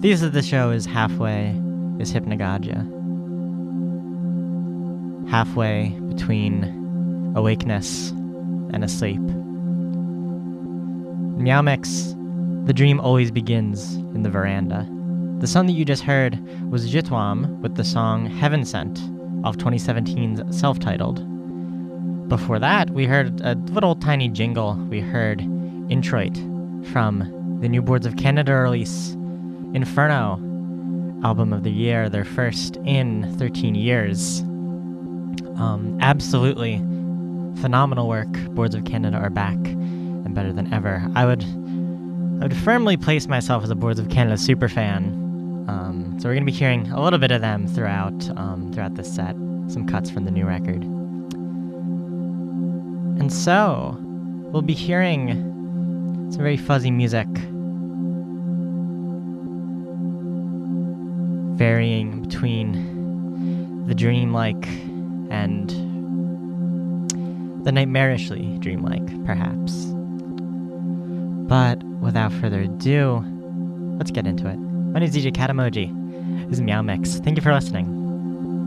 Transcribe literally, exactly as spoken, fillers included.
thesis of the show is halfway is hypnagogia. Halfway between awakeness and asleep. Meow Mix, the dream always begins in the veranda. The song that you just heard was Jitwam with the song Heaven Sent off twenty seventeen's Self-Titled. Before that, we heard a little tiny jingle. We heard Introit from the New Boards of Canada release, Inferno, album of the year, their first in thirteen years. Um, absolutely phenomenal work. Boards of Canada are back and better than ever. I would I would firmly place myself as a Boards of Canada superfan. Um, so we're going to be hearing a little bit of them throughout um, throughout this set, some cuts from the new record. And so, we'll be hearing some very fuzzy music, varying between the dreamlike and the nightmarishly dreamlike, perhaps. But without further ado, let's get into it. My name is D J Cat Emoji. This is Meow Mix. Thank you for listening.